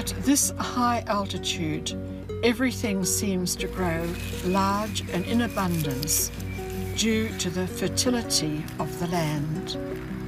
At this high altitude, everything seems to grow large and in abundance due to the fertility of the land.